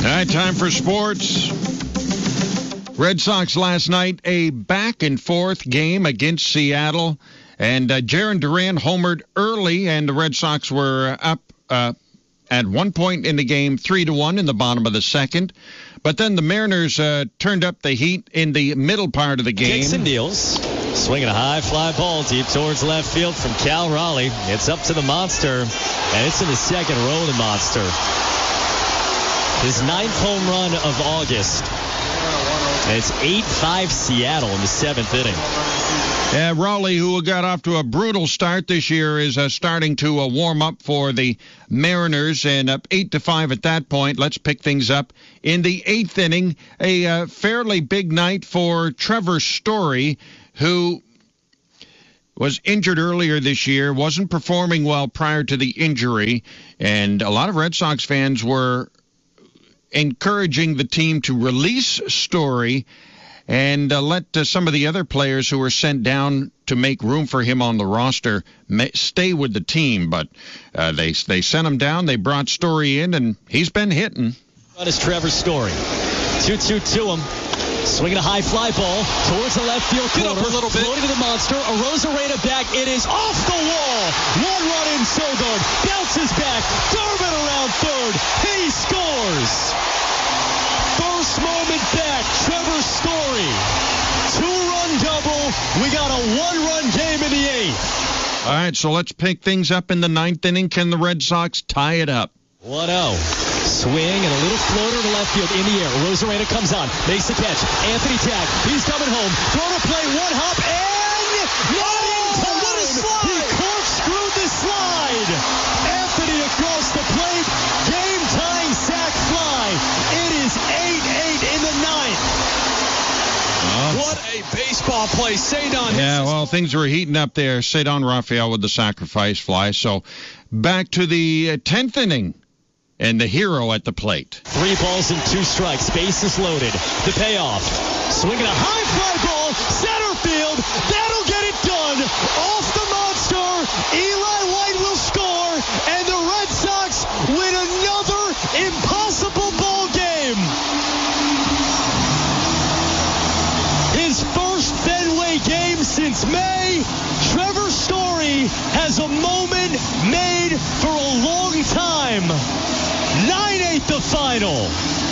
right, time for sports. Red Sox last night, a back-and-forth game against Seattle. And Jarren Duran homered early, and the Red Sox were up at one point in the game, 3-1 in the bottom of the second. But then the Mariners turned up the heat in the middle part of the game. Dixon deals. Swinging a high fly ball deep towards left field from Cal Raleigh. It's up to the Monster, and it's in the second row of the Monster. His 9th home run of August. And it's 8-5 Seattle in the 7th inning. Yeah, Raleigh, who got off to a brutal start this year, is starting to warm up for the Mariners, and up 8-5 at that point. Let's pick things up in the 8th inning. A fairly big night for Trevor Story, who was injured earlier this year, wasn't performing well prior to the injury, and a lot of Red Sox fans were encouraging the team to release Story and let some of the other players who were sent down to make room for him on the roster stay with the team. But they sent him down. They brought Story in, and he's been hitting. That is Trevor Story. 2-2 to him. Swinging a high fly ball towards the left field corner. Get up a little bit. Floating to the Monster. Arozarena back. It is off the wall. One run in Sogard. Bounces back. Garvin around third. He scores. First moment back. Trevor Story. 2-run double. We got a 1-run game in the 8th. All right, so let's pick things up in the 9th inning. Can the Red Sox tie it up? 1-0. Swing and a little floater to left field in the air. Arozarena comes on, makes the catch. Anthony Tack, he's coming home. Throw to play, one hop, and what a slide! He corkscrewed the slide. Anthony across the plate, game-tying sac fly. It is 8-8 in the 9th. What a baseball play, Cedon. Yeah, well, things were heating up there. Cedon Raphael with the sacrifice fly. So back to the 10th inning. And the hero at the plate. 3 balls and 2 strikes. Bases loaded. The payoff. Swinging a high fly ball. Center field. That'll get it done. Off the Monster. Eli White will score. And the Red Sox win another impossible ball game. His first Fenway game since May. Trevor Story has a moment made for a long time. 9-8 the final.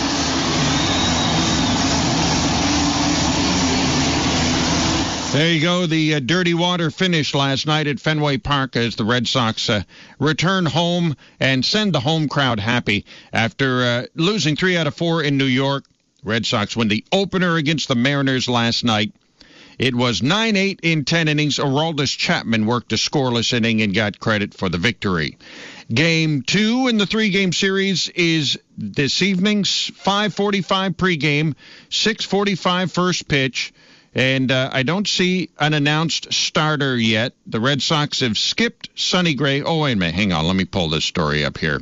There you go. The dirty water finish last night at Fenway Park as the Red Sox return home and send the home crowd happy. After losing 3 out of 4 in New York, Red Sox win the opener against the Mariners last night. It was 9-8 in 10 innings. Aroldis Chapman worked a scoreless inning and got credit for the victory. Game 2 in the 3-game series is this evening's 5:45 pregame, 6:45 first pitch, and I don't see an announced starter yet. The Red Sox have skipped Sonny Gray. Oh, wait a minute. Hang on. Let me pull this story up here.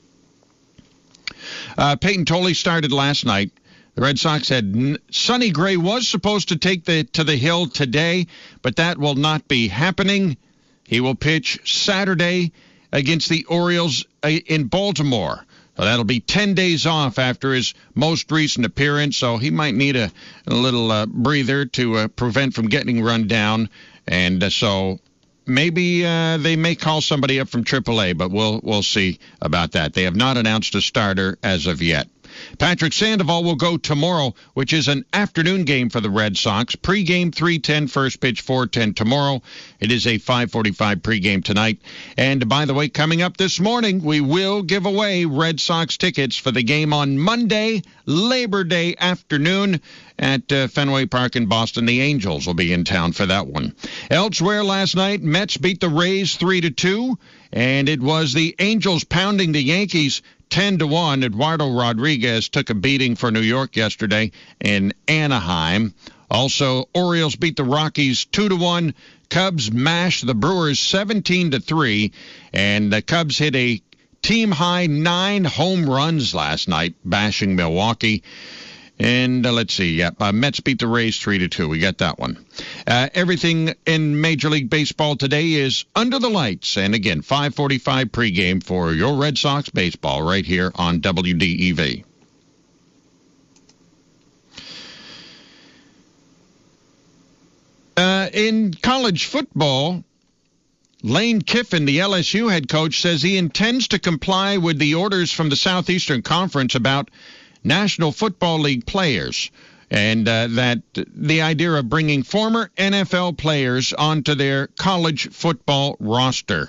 Peyton Tolley started last night. The Red Sox had Sonny Gray was supposed to take to the hill today, but that will not be happening. He will pitch Saturday against the Orioles in Baltimore. So that'll be 10 days off after his most recent appearance, so he might need a little breather to prevent from getting run down. And so maybe they may call somebody up from AAA, but we'll see about that. They have not announced a starter as of yet. Patrick Sandoval will go tomorrow, which is an afternoon game for the Red Sox. Pre-game 3:10, first pitch 4:10 tomorrow. It is a 5:45 pre-game tonight. And by the way, coming up this morning, we will give away Red Sox tickets for the game on Monday, Labor Day afternoon at Fenway Park in Boston. The Angels will be in town for that one. Elsewhere last night, Mets beat the Rays 3-2, and it was the Angels pounding the Yankees 10-1. Eduardo Rodriguez took a beating for New York yesterday in Anaheim. Also, Orioles beat the Rockies 2-1. Cubs mashed the Brewers 17-3. And the Cubs hit a team-high 9 home runs last night, bashing Milwaukee. And let's see, Mets beat the Rays 3-2. We got that one. Everything in Major League Baseball today is under the lights. And again, 5:45 pregame for your Red Sox baseball right here on WDEV. In college football, Lane Kiffin, the LSU head coach, says he intends to comply with the orders from the Southeastern Conference about National Football League players, and that the idea of bringing former NFL players onto their college football roster.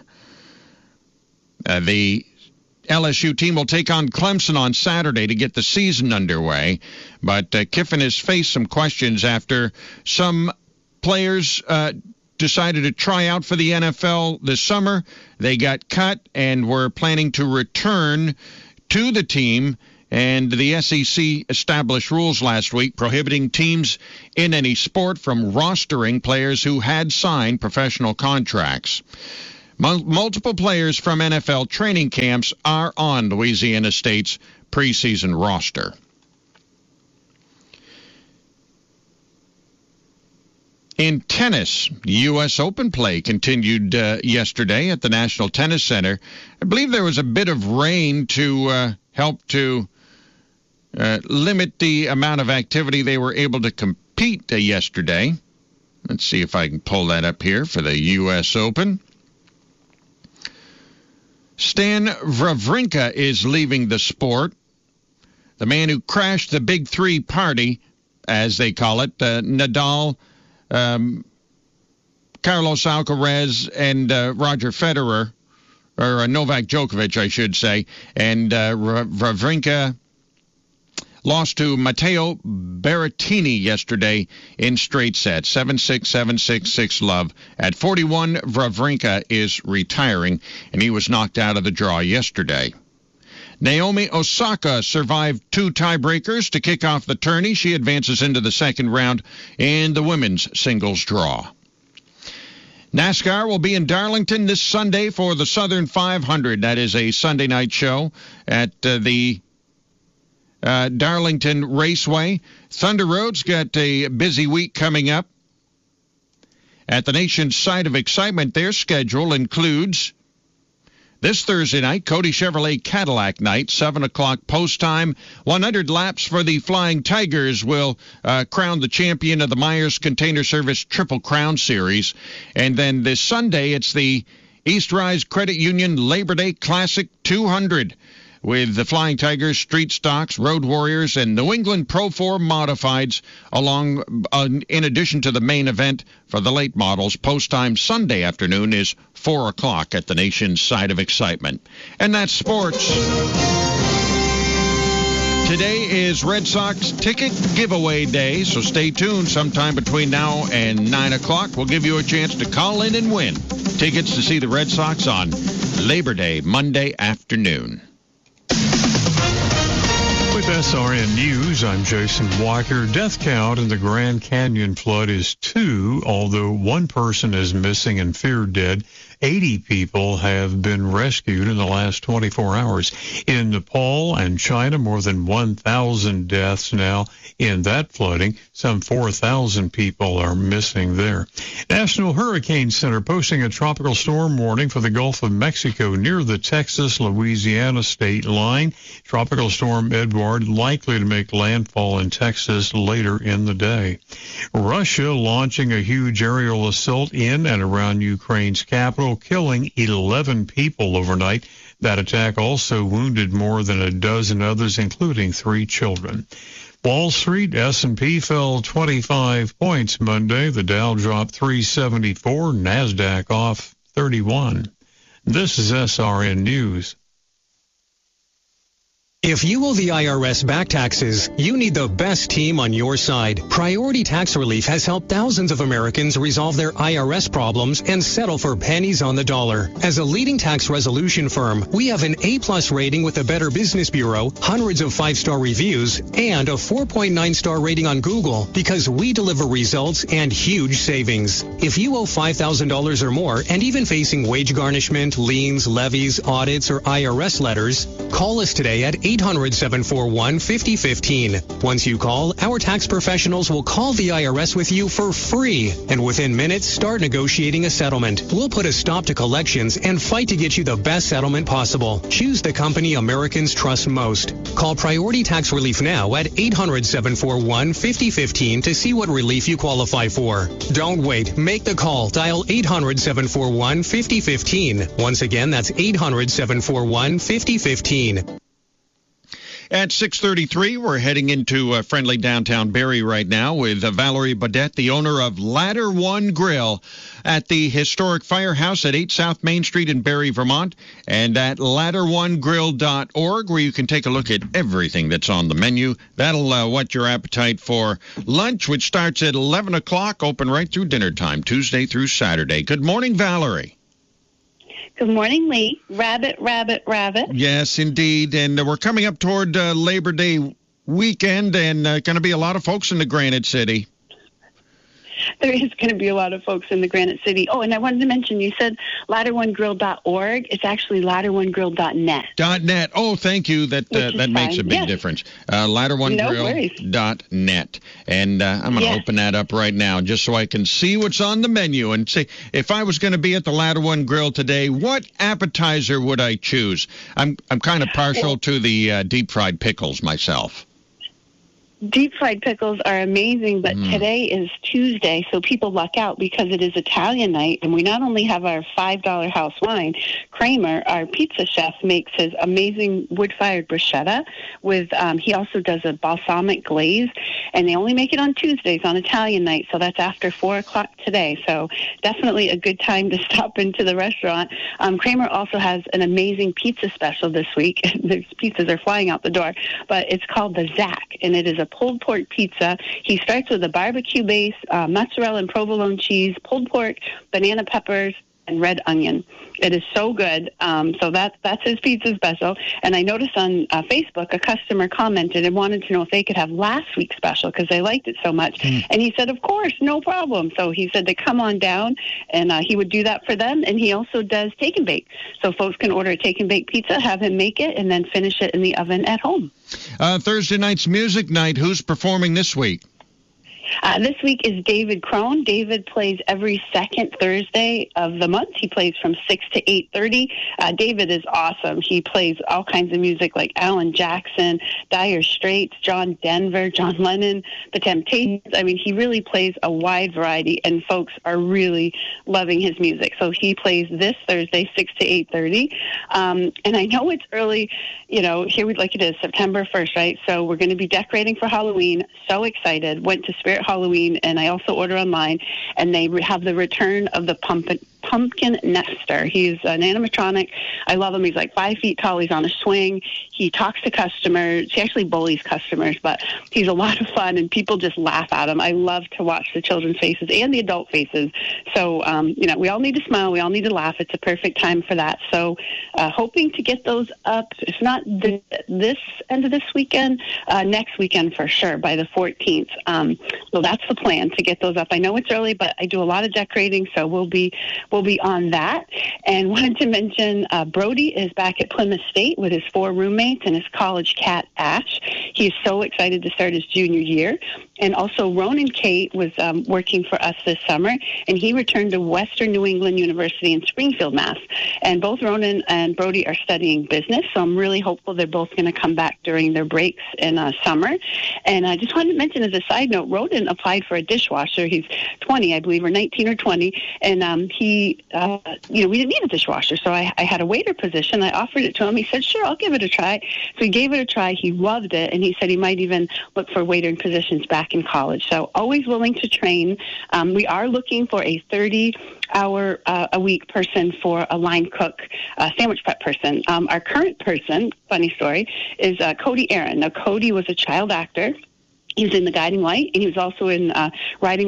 The LSU team will take on Clemson on Saturday to get the season underway, but Kiffin has faced some questions after some players decided to try out for the NFL this summer. They got cut and were planning to return to the team, and the SEC established rules last week prohibiting teams in any sport from rostering players who had signed professional contracts. Multiple players from NFL training camps are on Louisiana State's preseason roster. In tennis, U.S. Open play continued yesterday at the National Tennis Center. I believe there was a bit of rain to help to limit the amount of activity they were able to compete yesterday. Let's see if I can pull that up here for the U.S. Open. Stan Wawrinka is leaving the sport. The man who crashed the Big Three party, as they call it, Nadal, Carlos Alcaraz, and Roger Federer, or Novak Djokovic, I should say, and Wawrinka lost to Matteo Berrettini yesterday in straight sets, 7-6, 7-6, 6-love. At 41, Wawrinka is retiring, and he was knocked out of the draw yesterday. Naomi Osaka survived 2 tiebreakers to kick off the tourney. She advances into the second round in the women's singles draw. NASCAR will be in Darlington this Sunday for the Southern 500. That is a Sunday night show at the Darlington Raceway. Thunder Road's got a busy week coming up. At the nation's site of excitement, their schedule includes this Thursday night, Cody Chevrolet Cadillac night, 7 o'clock post time. 100 laps for the Flying Tigers will crown the champion of the Myers Container Service Triple Crown Series. And then this Sunday, it's the East Rise Credit Union Labor Day Classic 200. With the Flying Tigers, Street Stocks, Road Warriors, and New England Pro 4 Modifieds, in addition to the main event for the late models. Post time Sunday afternoon is 4 o'clock at the nation's site of excitement. And that's sports. Today is Red Sox ticket giveaway day, so stay tuned. Sometime between now and 9 o'clock, we'll give you a chance to call in and win tickets to see the Red Sox on Labor Day, Monday afternoon. With SRN News, I'm Jason Walker. Death count in the Grand Canyon flood is 2, although 1 person is missing and feared dead. 80 people have been rescued in the last 24 hours. In Nepal and China, more than 1,000 deaths now in that flooding. Some 4,000 people are missing there. National Hurricane Center posting a tropical storm warning for the Gulf of Mexico near the Texas-Louisiana state line. Tropical storm Edward likely to make landfall in Texas later in the day. Russia launching a huge aerial assault in and around Ukraine's capital, killing 11 people overnight. That attack also wounded more than a dozen others, including 3 children. Wall Street, S&P fell 25 points Monday. The Dow dropped 374, NASDAQ off 31. This is SRN News. If you owe the IRS back taxes, you need the best team on your side. Priority Tax Relief has helped thousands of Americans resolve their IRS problems and settle for pennies on the dollar. As a leading tax resolution firm, we have an A+ rating with the Better Business Bureau, hundreds of 5-star reviews, and a 4.9-star rating on Google because we deliver results and huge savings. If you owe $5,000 or more and even facing wage garnishment, liens, levies, audits, or IRS letters, call us today at 800-741-5015. Once you call, our tax professionals will call the IRS with you for free. And within minutes, start negotiating a settlement. We'll put a stop to collections and fight to get you the best settlement possible. Choose the company Americans trust most. Call Priority Tax Relief now at 800-741-5015 to see what relief you qualify for. Don't wait. Make the call. Dial 800-741-5015. Once again, that's 800-741-5015. At 6:33, we're heading into friendly downtown Barrie right now with Valerie Baudette, the owner of Ladder One Grill at the historic Firehouse at 8 South Main Street in Barrie, Vermont, and at ladderonegrill.org, where you can take a look at everything that's on the menu. That'll whet your appetite for lunch, which starts at 11 o'clock, open right through dinner time, Tuesday through Saturday. Good morning, Valerie. Good morning, Lee. Rabbit, rabbit, rabbit. Yes, indeed. And we're coming up toward Labor Day weekend, and going to be a lot of folks in the Granite City. There is going to be a lot of folks in the Granite City. Oh, and I wanted to mention, you said ladderonegrill.org. It's actually ladderonegrill.net. .net. Oh, thank you. That makes a big difference. Ladderonegrill.net. And I'm going to open that up right now just so I can see what's on the menu and say, if I was going to be at the Ladder One Grill today, what appetizer would I choose? I'm kind of partial to the deep-fried pickles myself. Deep fried pickles are amazing, but today is Tuesday, so people luck out because it is Italian night, and we not only have our $5 house wine. Kramer, our pizza chef, makes his amazing wood-fired bruschetta with, he also does a balsamic glaze, and they only make it on Tuesdays on Italian night, so that's after 4 o'clock today, so definitely a good time to stop into the restaurant. Kramer also has an amazing pizza special this week. The pizzas are flying out the door, but it's called the Zack, and it is a pulled pork pizza. He starts with a barbecue base, mozzarella and provolone cheese, pulled pork, banana peppers, and red onion. It is so good. So that's his pizza special. And I noticed on Facebook a customer commented and wanted to know if they could have last week's special because they liked it so much. And he said, of course, no problem. So he said to come on down, and he would do that for them. And he also does take and bake. So folks can order a take and bake pizza, have him make it, and then finish it in the oven at home. Thursday night's music night. Who's performing this week? This week is David Crone. David plays every second Thursday of the month. He plays from 6 to 8:30. David is awesome. He plays all kinds of music like Alan Jackson, Dire Straits, John Denver, John Lennon, The Temptations. I mean, he really plays a wide variety, and folks are really loving his music. So he plays this Thursday, 6 to 8:30. And I know it's early, here it is September 1st, right? So we're going to be decorating for Halloween. So excited. Went to Spirit Halloween, and I also order online, and they have the return of the pumpkin nester. He's an animatronic. I love him. He's like 5 feet tall. He's on a swing. He talks to customers. He actually bullies customers, but he's a lot of fun, and people just laugh at him. I love to watch the children's faces and the adult faces. So, we all need to smile. We all need to laugh. It's a perfect time for that. So, hoping to get those up, if not this end of this weekend, next weekend for sure, by the 14th. So that's the plan, to get those up. I know it's early, but I do a lot of decorating, so we'll be on that. And wanted to mention Brody is back at Plymouth State with his 4 roommates and his college cat, Ash. He is so excited to start his junior year. And also Ronan Kate was working for us this summer, and he returned to Western New England University in Springfield, Mass. And both Ronan and Brody are studying business, so I'm really hopeful they're both going to come back during their breaks in summer. And I just wanted to mention as a side note, Ronan applied for a dishwasher. He's 20, I believe, or 19 or 20, and we didn't need a dishwasher, so I had a waiter position. I offered it to him. He said, sure, I'll give it a try. So he gave it a try. He loved it, and he said he might even look for waitering positions back in college. So always willing to train. We are looking for a 30-hour a week person for a line cook, sandwich prep person. Our current person, funny story, is Cody Aaron. Now, Cody was a child actor. He was in The Guiding Light, and he was also in Riding with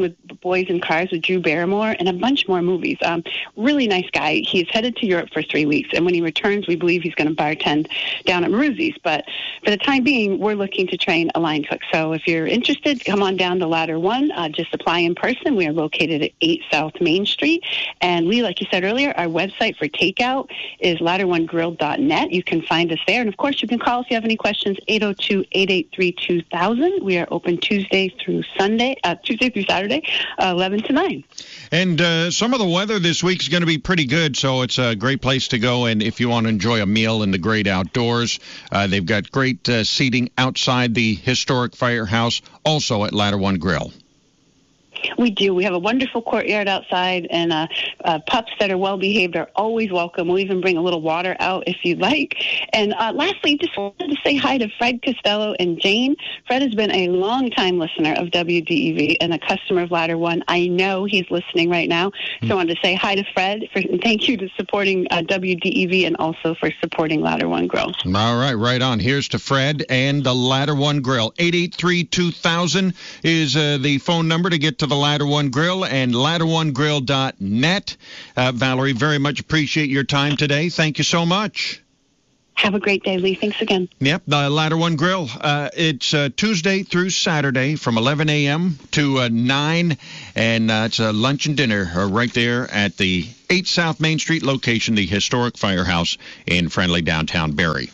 Boys in Cars with Drew Barrymore, and a bunch more movies. Really nice guy. He's headed to Europe for 3 weeks, and when he returns, we believe he's going to bartend down at Maruzzi's. But for the time being, we're looking to train a line cook. So if you're interested, come on down to Ladder 1. Just apply in person. We are located at 8 South Main Street. And we, like you said earlier, our website for takeout is ladder1grill.net. You can find us there. And, of course, you can call if you have any questions, 802-883-2000. We are open Tuesday through Saturday, 11 to 9. And some of the weather this week is going to be pretty good, so it's a great place to go. And if you want to enjoy a meal in the great outdoors, they've got great seating outside the historic firehouse, also at Ladder 1 Grill. We do. We have a wonderful courtyard outside, and pups that are well-behaved are always welcome. We'll even bring a little water out if you'd like. And lastly, just wanted to say hi to Fred Costello and Jane. Fred has been a long-time listener of WDEV and a customer of Ladder 1. I know he's listening right now, so I wanted to say hi to Fred, and thank you to supporting WDEV and also for supporting Ladder 1 Grill. All right, right on. Here's to Fred and the Ladder 1 Grill. 883-2000 is the phone number to get to the Ladder 1 Grill, and ladder1grill.net. Valerie, very much appreciate your time today. Thank you so much. Have a great day, Lee. Thanks again. Yep, the Ladder 1 Grill. It's Tuesday through Saturday from 11 a.m. to 9, and it's a lunch and dinner right there at the 8 South Main Street location, the historic firehouse in friendly downtown Barrie.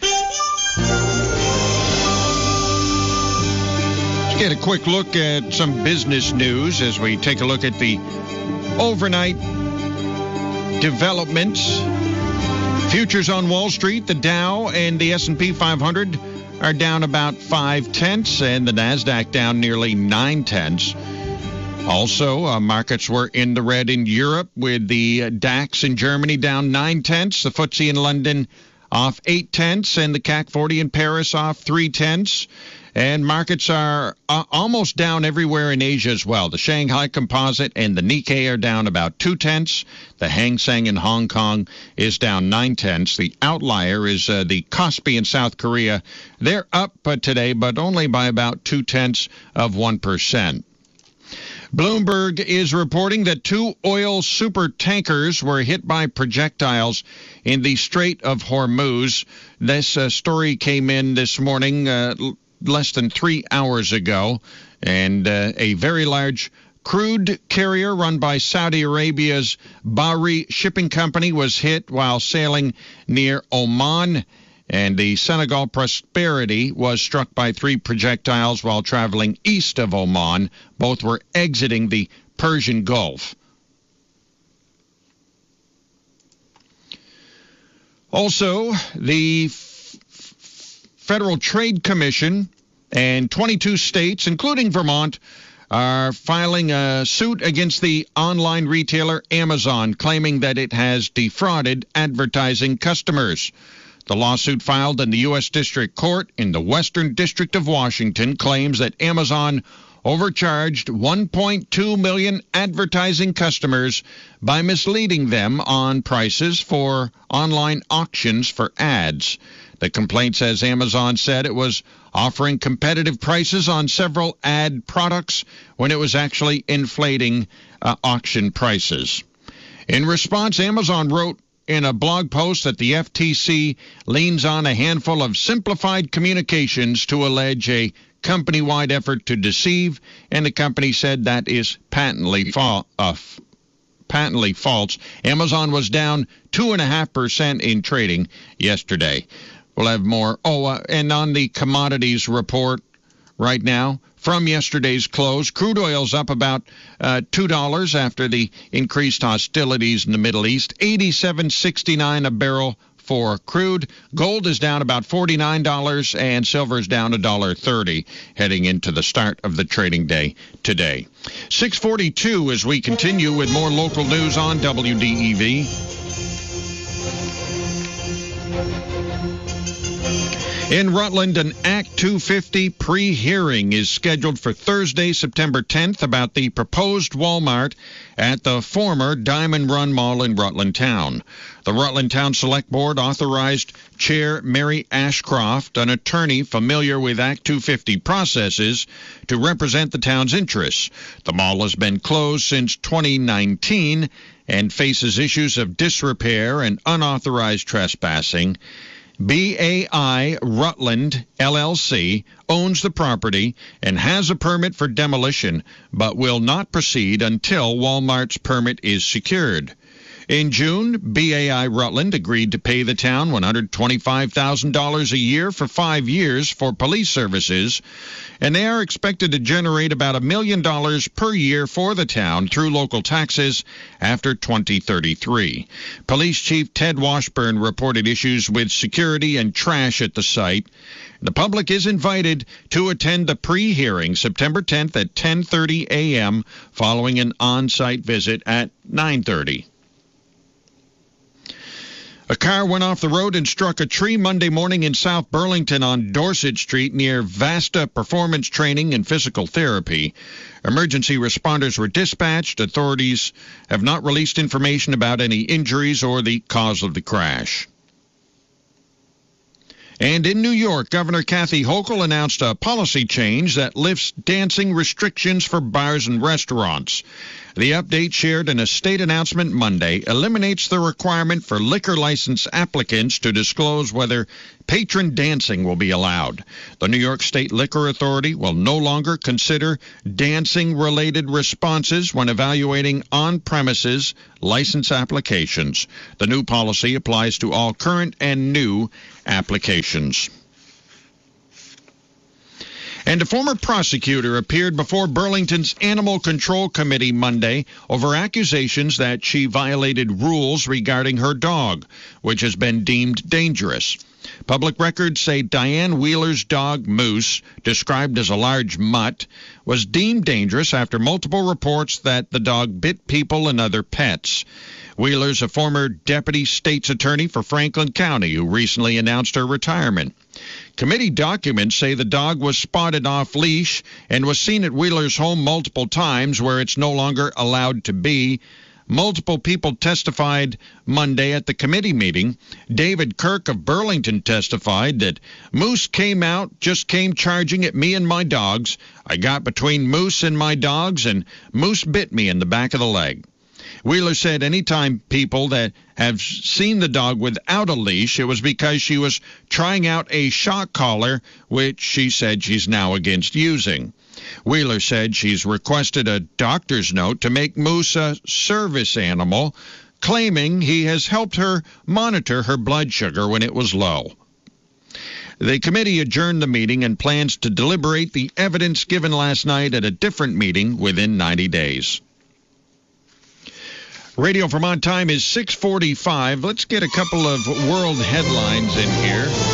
Get a quick look at some business news as we take a look at the overnight developments. Futures on Wall Street, the Dow and the S&P 500 are down about 0.5, and the NASDAQ down nearly 0.9. Also, markets were in the red in Europe, with the DAX in Germany down 0.9, the FTSE in London off 0.8, and the CAC 40 in Paris off 0.3. And markets are almost down everywhere in Asia as well. The Shanghai Composite and the Nikkei are down about 0.2. The Hang Seng in Hong Kong is down 0.9. The outlier is the Kospi in South Korea. They're up today, but only by about 0.2%. Bloomberg is reporting that 2 oil super tankers were hit by projectiles in the Strait of Hormuz. This story came in this morning less than 3 hours ago, and a very large crude carrier run by Saudi Arabia's Bahri Shipping Company was hit while sailing near Oman, and the Senegal Prosperity was struck by 3 projectiles while traveling east of Oman. Both were exiting the Persian Gulf. Also, the Federal Trade Commission and 22 states, including Vermont, are filing a suit against the online retailer Amazon, claiming that it has defrauded advertising customers. The lawsuit filed in the U.S. District Court in the Western District of Washington claims that Amazon overcharged 1.2 million advertising customers by misleading them on prices for online auctions for ads. The complaint says Amazon said it was offering competitive prices on several ad products when it was actually inflating auction prices. In response, Amazon wrote in a blog post that the FTC leans on a handful of simplified communications to allege a company-wide effort to deceive, and the company said that is patently false. Amazon was down 2.5% in trading yesterday. We'll have more. And on the commodities report right now, from yesterday's close, crude oil's up about $2 after the increased hostilities in the Middle East. $87.69 a barrel for crude. Gold is down about $49, and silver is down $1.30 heading into the start of the trading day today. 6:42 as we continue with more local news on WDEV. In Rutland, an Act 250 pre-hearing is scheduled for Thursday, September 10th, about the proposed Walmart at the former Diamond Run Mall in Rutland Town. The Rutland Town Select Board authorized Chair Mary Ashcroft, an attorney familiar with Act 250 processes, to represent the town's interests. The mall has been closed since 2019 and faces issues of disrepair and unauthorized trespassing. BAI Rutland, LLC, owns the property and has a permit for demolition, but will not proceed until Walmart's permit is secured. In June, BAI Rutland agreed to pay the town $125,000 a year for 5 years for police services, and they are expected to generate about $1 million per year for the town through local taxes after 2033. Police Chief Ted Washburn reported issues with security and trash at the site. The public is invited to attend the pre-hearing September 10th at 10:30 a.m. following an on-site visit at 9:30. A car went off the road and struck a tree Monday morning in South Burlington on Dorset Street near Vasta Performance Training and Physical Therapy. Emergency responders were dispatched. Authorities have not released information about any injuries or the cause of the crash. And in New York, Governor Kathy Hochul announced a policy change that lifts dancing restrictions for bars and restaurants. The update, shared in a state announcement Monday, eliminates the requirement for liquor license applicants to disclose whether patron dancing will be allowed. The New York State Liquor Authority will no longer consider dancing-related responses when evaluating on-premises license applications. The new policy applies to all current and new applications. And a former prosecutor appeared before Burlington's Animal Control Committee Monday over accusations that she violated rules regarding her dog, which has been deemed dangerous. Public records say Diane Wheeler's dog, Moose, described as a large mutt, was deemed dangerous after multiple reports that the dog bit people and other pets. Wheeler's a former deputy state's attorney for Franklin County who recently announced her retirement. Committee documents say the dog was spotted off-leash and was seen at Wheeler's home multiple times where it's no longer allowed to be. Multiple people testified Monday at the committee meeting. David Kirk of Burlington testified that Moose came charging at me and my dogs. I got between Moose and my dogs, and Moose bit me in the back of the leg. Wheeler said anytime people that have seen the dog without a leash, it was because she was trying out a shock collar, which she said she's now against using. Wheeler said she's requested a doctor's note to make Moose a service animal, claiming he has helped her monitor her blood sugar when it was low. The committee adjourned the meeting and plans to deliberate the evidence given last night at a different meeting within 90 days. Radio Vermont time is 6:45. Let's get a couple of world headlines in here.